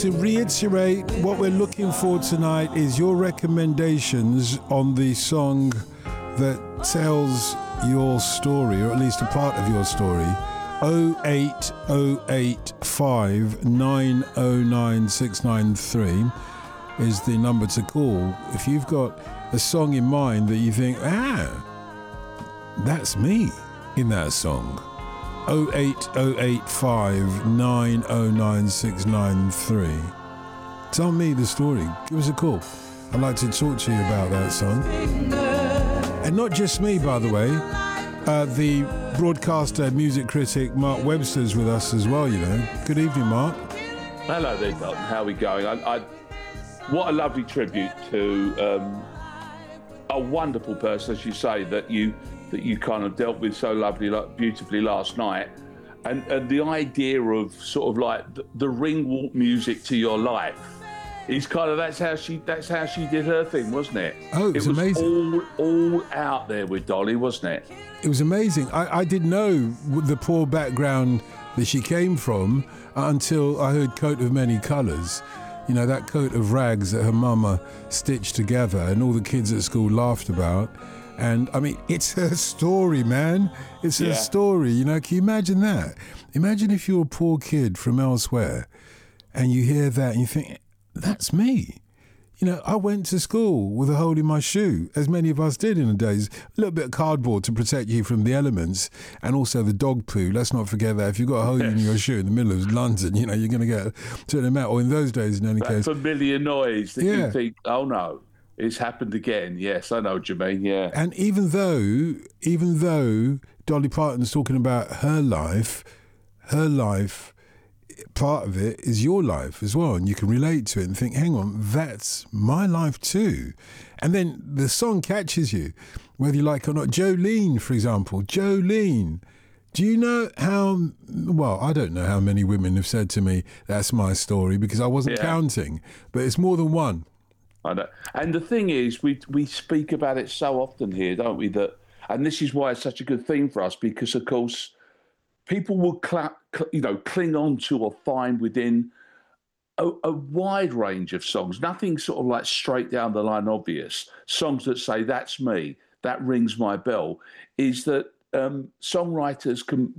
To reiterate, what we're looking for tonight is your recommendations on the song that tells your story, or at least a part of your story. 08085 909 693 is the number to call. If you've got a song in mind that you think, that's me in that song. 08085 909 693. Tell me the story. Give us a call. I'd like to talk to you about that song. And not just me, by the way. The broadcaster, music critic Mark Webster's with us as well, you know. Good evening, Mark. Hello there, Dalton. How are we going? What a lovely tribute to a wonderful person, as you say, that you kind of dealt with so beautifully last night, and the idea of sort of like the ring walk music to your life is kind of that's how she did her thing, wasn't it? Oh, it was amazing. All out there with Dolly, wasn't it? It was amazing. I didn't know the poor background that she came from until I heard "Coat of Many Colours." You know, that coat of rags that her mama stitched together and all the kids at school laughed about. And I mean, it's her story, man. It's her story. You know, can you imagine that? Imagine if you're a poor kid from elsewhere and you hear that and you think, that's me. You know, I went to school with a hole in my shoe, as many of us did in the days. A little bit of cardboard to protect you from the elements and also the dog poo. Let's not forget that. If you've got a hole in your shoe in the middle of London, you know, you're going to get a certain amount, or in those days, in any case. That familiar noise that you think, oh no, it's happened again. Yes, I know what you mean, yeah. And even though Dolly Parton's talking about her life, part of it is your life as well, and you can relate to it and think, hang on, that's my life too. And then the song catches you, whether you like it or not. Jolene, for example. Jolene. Do you know I don't know how many women have said to me, that's my story, because I wasn't counting, but it's more than one. I know. And the thing is, we speak about it so often here, don't we? And this is why it's such a good theme for us, because, of course, people will cling on to or find within a wide range of songs, nothing sort of like straight down the line obvious, songs that say, that's me, that rings my bell, is that songwriters can